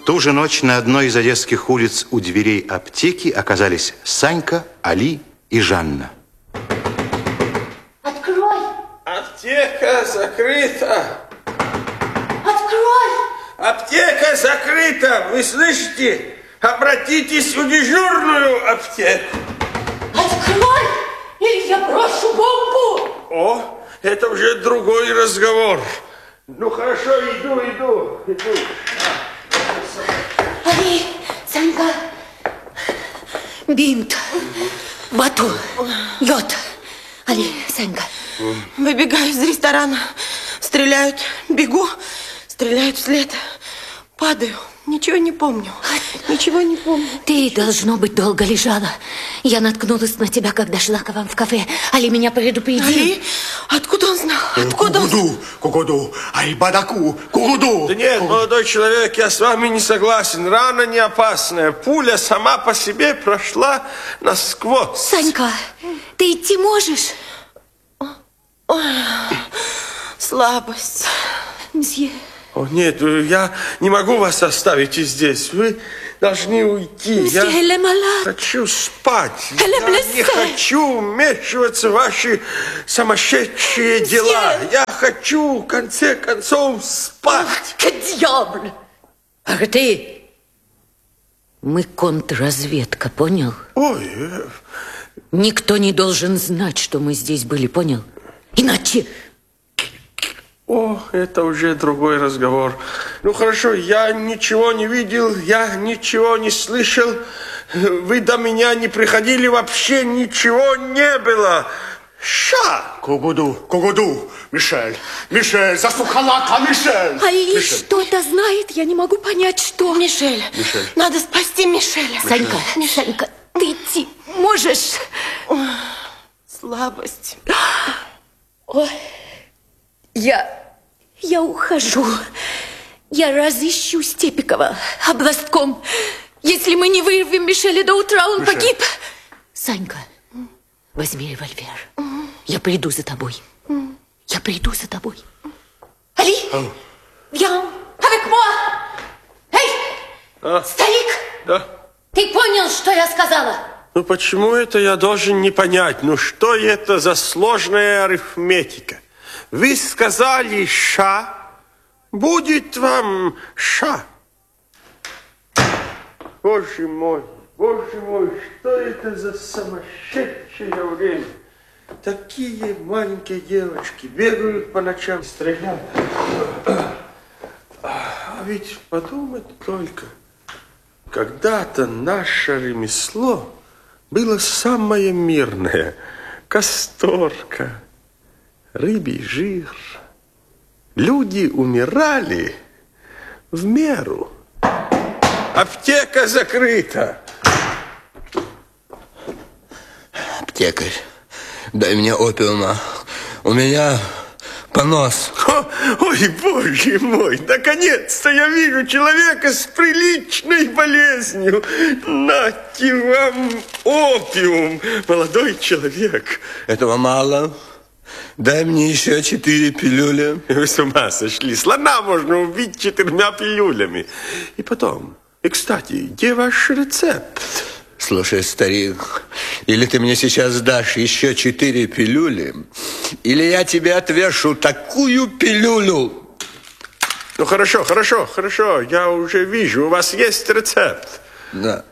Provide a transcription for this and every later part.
ту же ночь на одной из одесских улиц у дверей аптеки оказались Санька, Али и Жанна. Открой! Аптека закрыта! Открой! Аптека закрыта! Вы слышите? Обратитесь в дежурную аптеку! Открой! Или я брошу бомбу! О, это уже другой разговор. Ну хорошо, иду. Али, Санька, бинт, батон, йод. Али, Санька. Выбегаю из ресторана, стреляют, бегу, стреляют вслед, падаю. Ничего не помню. Ты, должно быть, долго лежала. Я наткнулась на тебя, когда шла к вам в кафе. Али меня предупредил. Али? Откуда он знал? Откуда он... Кугуду, айбадаку, кугуду. Да нет, молодой человек, я с вами не согласен. Рана не опасная. Пуля сама по себе прошла насквозь. Санька, ты идти можешь? Ой, слабость. Мсье. О, нет, я не могу вас оставить и здесь. Вы должны уйти. Мсье, elle est malade. Хочу спать. Elle est Я blessée. не хочу вмешиваться в ваши сумасшедшие дела. Я хочу, в конце концов, спать. Que diable! Арты, мы контрразведка, понял? Ой, Никто не должен знать, что мы здесь были, понял? Иначе... О, это уже другой разговор. Ну, хорошо, я ничего не видел, я ничего не слышал. Вы до меня не приходили, вообще ничего не было. Ша! Кугуду, Мишель, засухалака, Мишель. Али что-то знает, я не могу понять, что. Мишель, надо спасти Мишеля. Санька, ты идти можешь? Слабость. Ой, я ухожу. Я разыщу Степикова областком. Если мы не вырвем Мишеля до утра, он погиб. Санька, возьми револьвер. Я приду за тобой. Али, viens avec moi. Эй, старик, Да? ты понял, что я сказала? Ну, почему это я должен не понять? Ну, что это за сложная арифметика? Вы сказали «ша», будет вам «ша». Боже мой, что это за сумасшедшее время? Такие маленькие девочки бегают по ночам, стреляют. А ведь подумать только, когда-то наше ремесло было самое мирное. Касторка, рыбий жир. Люди умирали в меру. Аптека закрыта. Аптекарь, дай мне опиума. У меня понос. Ой, боже мой, наконец-то я вижу человека с приличной болезнью. Нате вам опиум, молодой человек. Этого мало. Дай мне еще 4 пилюли. Вы с ума сошли. Слона можно убить 4 пилюлями. И потом, и, кстати, где ваш рецепт? Слушай, старик, или ты мне сейчас дашь еще 4 пилюли, или я тебе отвешу такую пилюлю. Ну, хорошо. Я уже вижу, у вас есть рецепт. Да.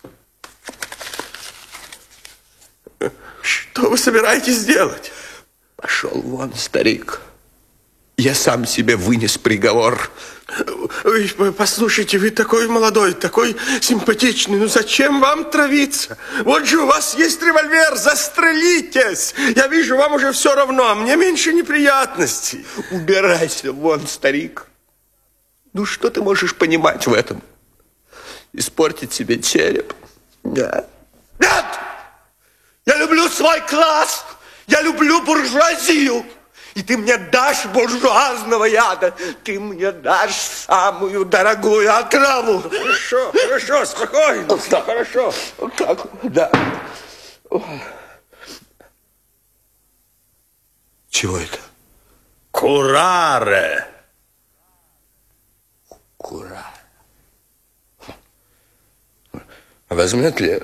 Что вы собираетесь делать? Пошел вон, старик. Я сам себе вынес приговор. Ой, послушайте, вы такой молодой, такой симпатичный. Ну зачем вам травиться? Вот же у вас есть револьвер, застрелитесь. Я вижу, вам уже все равно, а мне меньше неприятностей. Убирайся вон, старик. Ну что ты можешь понимать в этом? Испортить себе череп? Да. Нет! Я люблю свой класс! Я люблю буржуазию! И ты мне дашь буржуазного яда. Ты мне дашь самую дорогую отраву. Хорошо, спокойно. Вот так. Хорошо. Вот так, да. Чего это? Кураре. Кураре. возьмет ли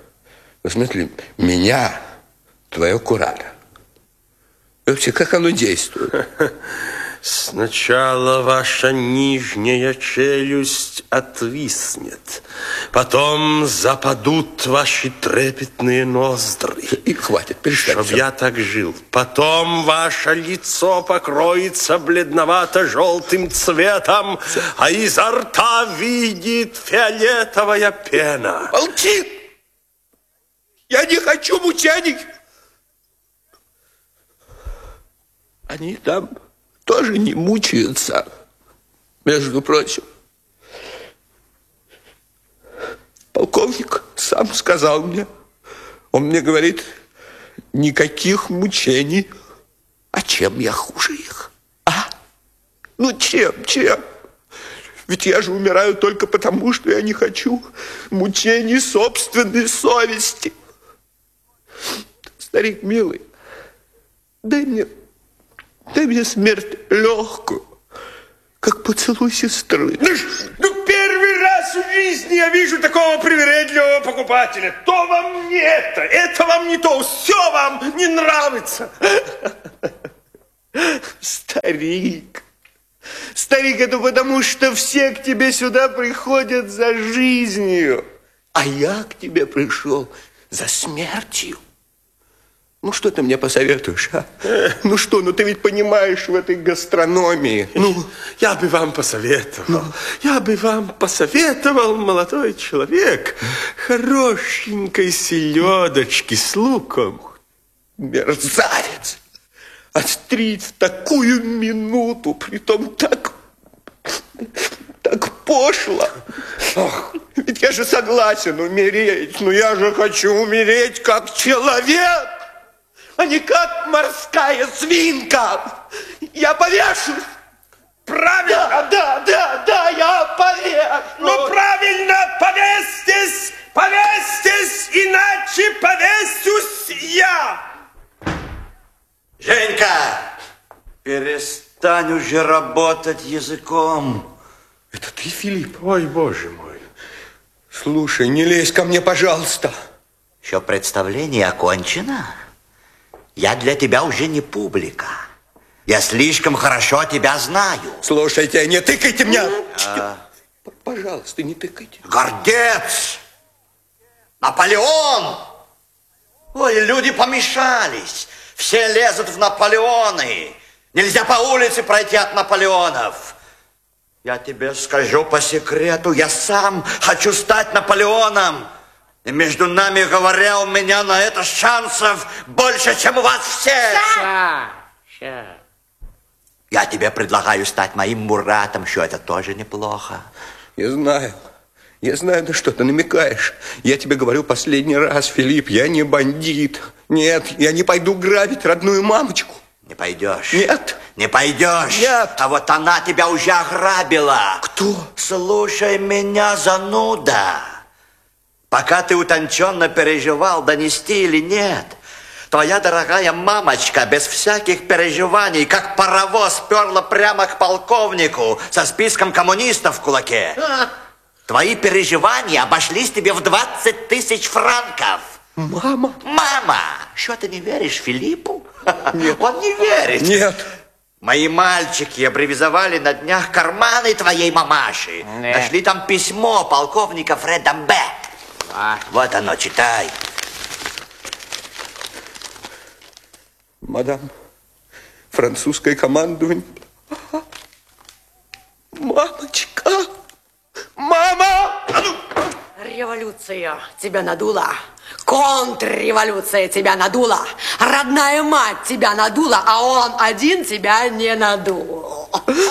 меня твое курага? И вообще, как оно действует? Сначала ваша нижняя челюсть отвиснет, потом западут ваши трепетные ноздри. И хватит, перестань. Чтоб я так жил. Потом ваше лицо покроется бледновато-желтым цветом, а изо рта видит фиолетовая пена. Молчи! Я не хочу мучений! Они там тоже не мучаются, между прочим. Полковник сам сказал мне, он мне говорит, никаких мучений. А чем я хуже их? А? Ну чем? Ведь я же умираю только потому, что я не хочу мучений собственной совести. Старик милый, дай мне смерть легкую, как поцелуй сестры. Ну, первый раз в жизни я вижу такого привередливого покупателя. То вам не это вам не то, все вам не нравится. Старик, это потому, что все к тебе сюда приходят за жизнью, а я к тебе пришел за смертью. Ну, что ты мне посоветуешь, а? Ну, ты ведь понимаешь в этой гастрономии. Я бы вам посоветовал, молодой человек, хорошенькой селедочки с луком. Мерзавец! Острить в такую минуту, притом так пошло. Ведь я же согласен умереть, но я же хочу умереть как человек, а не как морская свинка. Я повешусь. Правильно? Да, я повешусь. Ну, правильно, повесьтесь, иначе повесюсь я. Женька, перестань уже работать языком. Это ты, Филипп? Ой, боже мой. Слушай, не лезь ко мне, пожалуйста. Еще представление окончено? Я для тебя уже не публика. Я слишком хорошо тебя знаю. Слушайте, не тыкайте меня. Пожалуйста, не тыкайте. Гордец! Наполеон! Ой, люди помешались. Все лезут в Наполеоны. Нельзя по улице пройти от Наполеонов. Я тебе скажу по секрету, я сам хочу стать Наполеоном. И между нами говоря, у меня на это шансов больше, чем у вас всех. Я тебе предлагаю стать моим Муратом, что это тоже неплохо. Я знаю, на что ты намекаешь. Я тебе говорю последний раз, Филипп, я не бандит. Нет, я не пойду грабить родную мамочку. Не пойдешь? Нет. Не пойдешь? Нет. А вот она тебя уже ограбила. Кто? Слушай меня, зануда. Пока ты утонченно переживал, донести или нет, твоя дорогая мамочка без всяких переживаний, как паровоз, перла прямо к полковнику со списком коммунистов в кулаке. Твои переживания обошлись тебе в 20 000 франков. Мама? Мама! Что, ты не веришь Филиппу? Нет. Он не верит. Нет. Мои мальчики обревизовали на днях карманы твоей мамаши. Нашли там письмо полковника Фреда Б. Вот оно, читай. Мадам, французское командование. Мамочка! Мама! Революция тебя надула. Контрреволюция тебя надула. Родная мать тебя надула, а он один тебя не надул.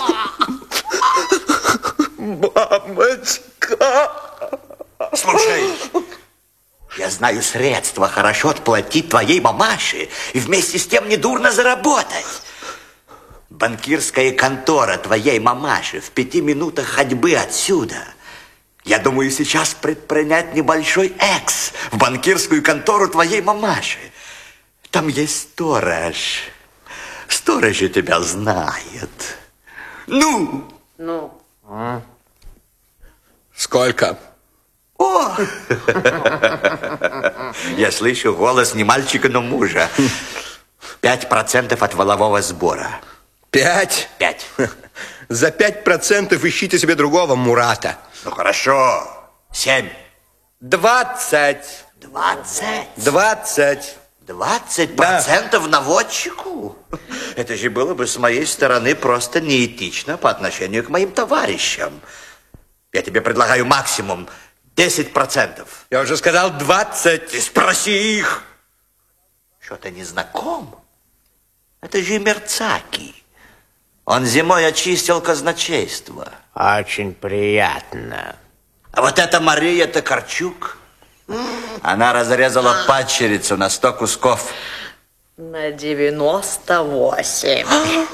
Мамочка! Слушай, я знаю средства хорошо отплатить твоей мамаше и вместе с тем недурно заработать. Банкирская контора твоей мамаши в 5 минутах ходьбы отсюда. Я думаю, сейчас предпринять небольшой экс в банкирскую контору твоей мамаши. Там есть сторож. Сторож же тебя знает. Ну? Сколько? О, Я слышу голос не мальчика, но мужа. 5% от волового сбора. 5? 5. За 5% ищите себе другого Мурата. Ну хорошо. 7. 20. 20. 20. 20% наводчику? Это же было бы с моей стороны просто неэтично по отношению к моим товарищам. Я тебе предлагаю максимум 10%. Я уже сказал 20. Ты спроси их. Что, ты не знаком? Это же Мерцаки. Он зимой очистил казначейство. Очень приятно. А вот эта Мария Токарчук, она разрезала падчерицу на 100 кусков. На 98.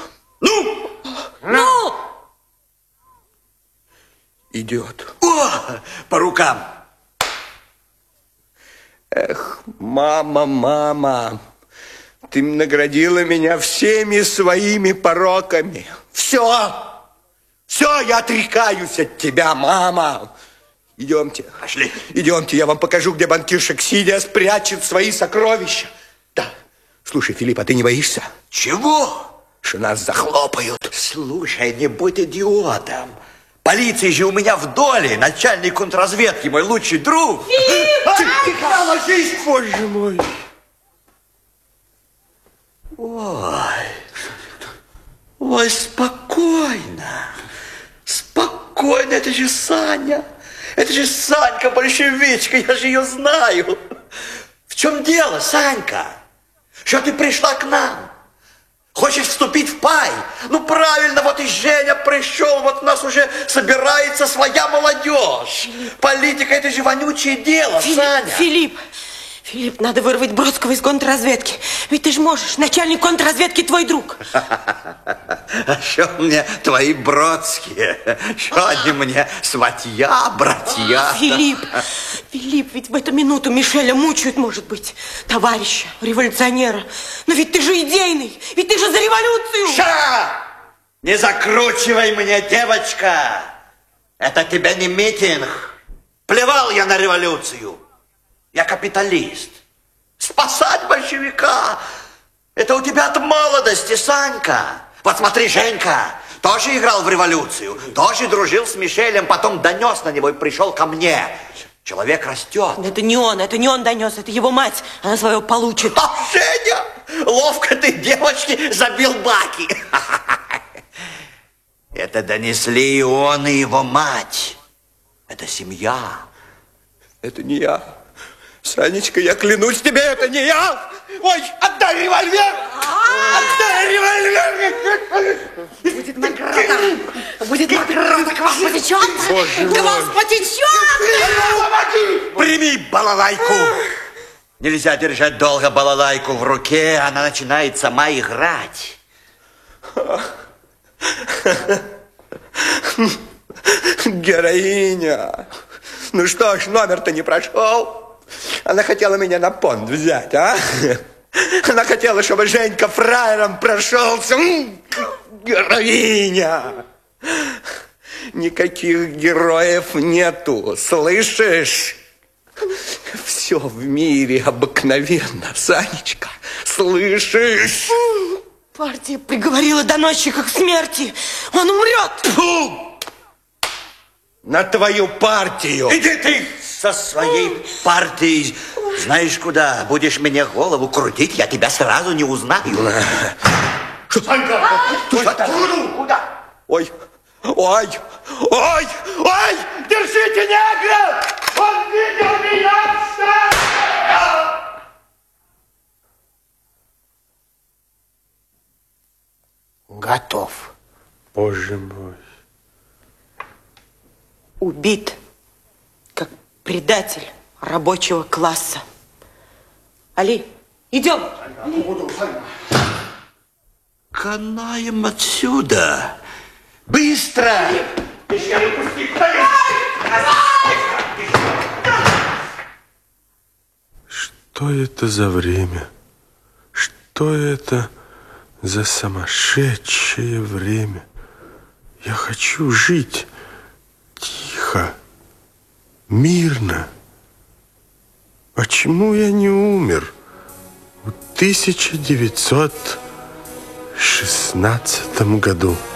Ну! Идет. О, по рукам. Эх, мама, мама, ты наградила меня всеми своими пороками. Все, я отрекаюсь от тебя, мама. Идемте. Пошли. Идемте, я вам покажу, где банкирша Ксения спрячет свои сокровища. Да. Слушай, Филипп, а ты не боишься? Чего? Что нас захлопают. Слушай, не будь идиотом. Полиции же у меня в доле. Начальник контрразведки, мой лучший друг. Тихо, ложись, боже мой. Ой, спокойно. Спокойно, это же Саня. Это же Санька, большевичка, я же ее знаю. В чем дело, Санька? Что ты пришла к нам? Хочешь вступить в пай? Ну, правильно, вот и Женя пришел, вот у нас уже собирается своя молодежь. Политика – это же вонючее дело, Саня. Филипп, надо вырвать Бродского из контрразведки. Ведь ты же можешь, начальник контрразведки твой друг. А что мне твои Бродские? Что они мне, сватья, братья? Филипп, ведь в эту минуту Мишеля мучают, может быть, товарища, революционера. Но ведь ты же идейный, ведь ты же за революцию. Ша! Не закручивай мне, девочка. Это тебе не митинг. Плевал я на революцию. Я капиталист. Спасать большевика – это у тебя от молодости, Санька. Вот смотри, Женька тоже играл в революцию, тоже дружил с Мишелем, потом донес на него и пришел ко мне. Человек растет. Это не он донес, это его мать. Она свое получит. А, Женя, ловко ты, девочки, забил баки. Это донесли и он, и его мать. Это семья. Это не я. Санечка, я клянусь тебе, это не я! Ой, отдай револьвер! Отдай револьвер! Будет награда! Будет награда! К вам потечет! К вам потечет! Прими балалайку! Нельзя держать долго балалайку в руке, она начинает сама играть. Героиня! Ну что ж, номер-то не прошел. Она хотела меня на понт взять, а? Она хотела, чтобы Женька фраером прошелся. Героиня! Никаких героев нету, слышишь? Все в мире обыкновенно, Санечка, слышишь? Партия приговорила доносчика к смерти. Он умрет. Фу! На твою партию. Иди ты со своей партией. Знаешь куда? Будешь мне голову крутить, я тебя сразу не узнаю. Санька! Куда? Ой, ой, ой, ой! Держите негра! Он видел меня! Готов. Боже мой. Убит, как предатель рабочего класса. Али, идем. Канаем отсюда. Быстро! Что это за время? Что это за сумасшедшее время? Я хочу жить тихо, мирно, почему я не умер в 1916 году?